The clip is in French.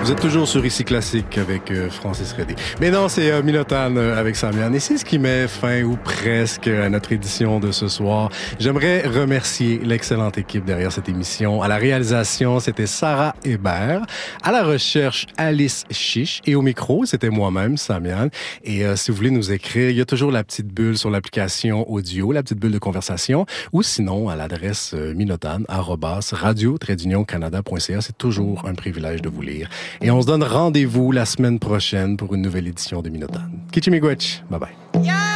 Vous êtes toujours sur Ici Classique avec Francis Redé. Mais non, c'est Minotagne avec Samian. Et c'est ce qui met fin ou presque à notre édition de ce soir. J'aimerais remercier l'excellente équipe derrière cette émission. À la réalisation, c'était Sarah Hébert. À la recherche, Alice Chiche. Et au micro, c'était moi-même, Samian. Et si vous voulez nous écrire, il y a toujours la petite bulle sur l'application audio, la petite bulle de conversation. Ou sinon, à l'adresse minotagne@radio-canada.ca. C'est toujours un privilège de vous lire. Et on se donne rendez-vous la semaine prochaine pour une nouvelle édition de Minotagne. Kichimigwech. Bye bye. Yeah!